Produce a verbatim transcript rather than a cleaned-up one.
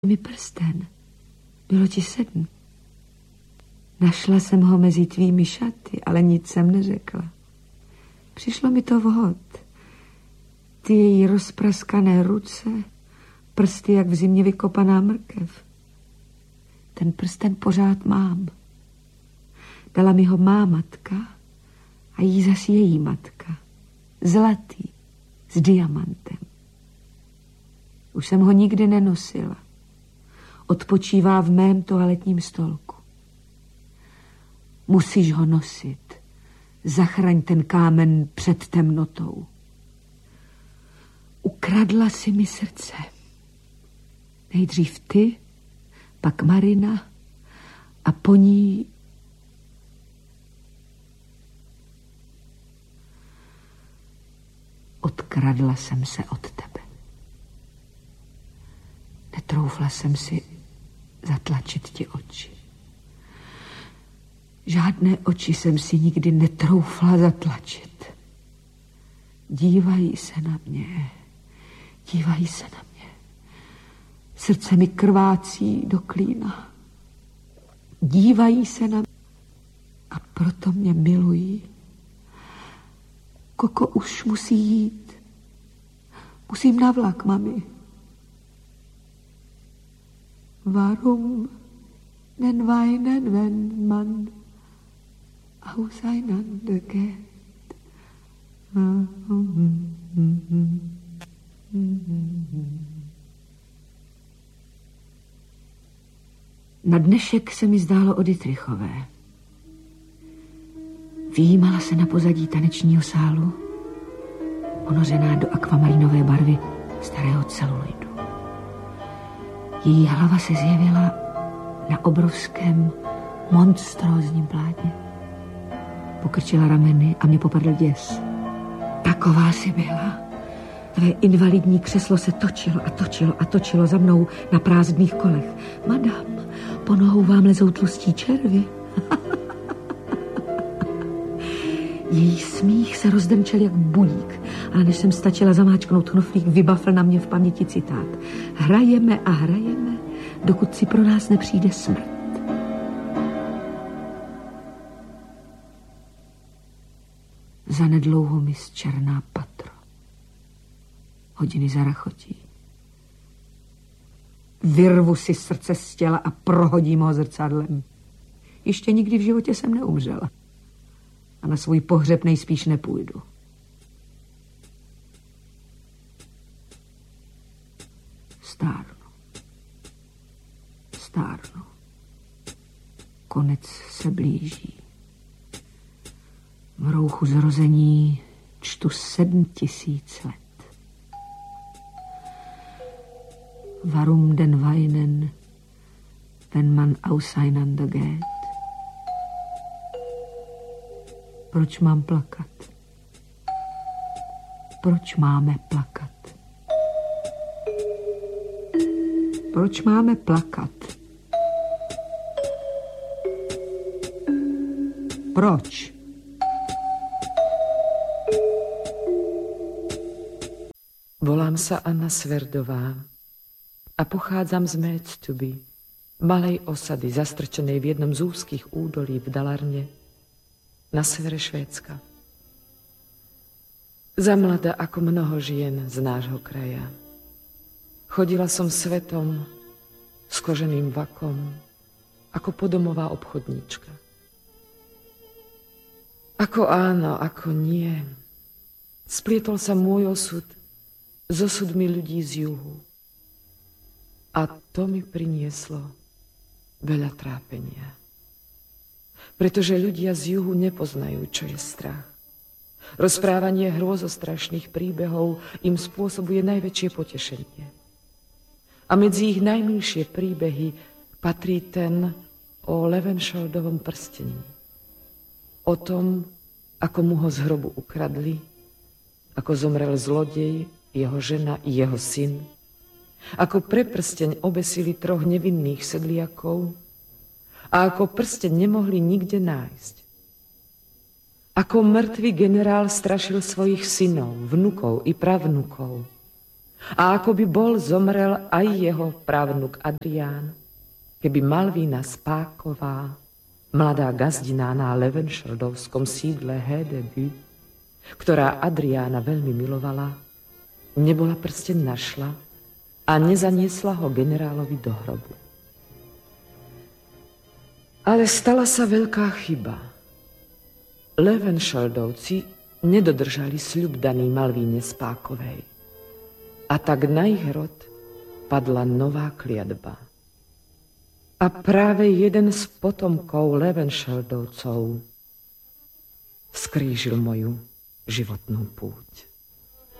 mi prsten. Bylo ti sedm. Našla jsem ho mezi tvými šaty, ale nic jsem neřekla. Přišlo mi to vhod. Ty její rozpraskané ruce, prsty jak v zimě vykopaná mrkev. Ten prsten pořád mám. Dala mi ho má matka a jí zas její matka. Zlatý, s diamantem. Už jsem ho nikdy nenosila. Odpočívá v mém toaletním stolku. Musíš ho nosit. Zachraň ten kámen před temnotou. Ukradla si mi srdce. Nejdřív ty, pak Marina a po ní... Odkradla jsem se od tebe. Netroufla jsem si zatlačit ti oči. Žádné oči jsem si nikdy netroufla zatlačit. Dívají se na mě, dívají se na mě. Srdce mi krvácí do klína. Dívají se na mě a proto mě milují. Koko už musí jít. Musím na vlak, mami. Warum den weinen, wenn man auseinandergeht? Na dnešek se mi zdálo o Dittrichové. Vyjímala se na pozadí tanečního sálu, ponořená do akvamarinové barvy starého celuloidu. Její hlava se zjevila na obrovském, monstrózním plátně. Pokrčila rameny a mě popadl děs. Taková si byla. Tvé invalidní křeslo se točilo a točilo a točilo za mnou na prázdných kolech. Madam, po nohou vám lezou tlustí červy. Její smích se rozdemčel jak budík, ale než jsem stačila zamáčknout knoflík, vybafl na mě v paměti citát. Hrajeme a hrajeme, dokud si pro nás nepřijde smrt. Zanedlouho mi zčerná patro. Hodiny zarachotí. Vyrvu si srdce z těla a prohodím ho zrcadlem. Ještě nikdy v životě jsem neumřela. A na svůj pohřeb nejspíš nepůjdu. Stárnu. Stárnu. Konec se blíží. V rouchu zrození čtu sedm tisíc let. Warum den weinen, wenn man auseinandergeht? Proč mám plakat? Proč máme plakat? Proč máme plakat? Proč? Volám sa Anna Sverdová a pochádzam z Médstuby, malej osady zastrčenej v jednom z úzkých údolí v Dalarne na severe Švédska. Zamlada ako mnoho žien z nášho kraja. Chodila som svetom s koženým vakom ako podomová obchodníčka. Ako áno, ako nie. Splietol sa môj osud s osudmi ľudí z juhu. A to mi prinieslo veľa trápenia. Pretože ľudia z juhu nepoznajú, čo je strach. Rozprávanie hrôzostrašných príbehov im spôsobuje najväčšie potešenie. A medzi ich najmilšie príbehy patrí ten o Levenšoldovom prstení. O tom, ako mu ho z hrobu ukradli, ako zomrel zlodej, jeho žena i jeho syn, ako pre prsteň obesili troch nevinných sedliakov a ako prsteň nemohli nikde nájsť. Ako mŕtvý generál strašil svojich synov, vnukov i pravnukov. A ako by bol, zomrel aj jeho pravnuk Adrián, keby Malvína Spáková, mladá gazdina na Levenšeldovskom sídle Hedeby, ktorá Adriána veľmi milovala, nebola prsteň našla a nezaniesla ho generálovi do hrobu. Ale stala sa veľká chyba. Levenšeldovci nedodržali sľub daný Malvíne Spákovej. A tak na ich rod padla nová kliatba. A práve jeden z potomkov Levenšeldovcov skrížil moju životnú púť.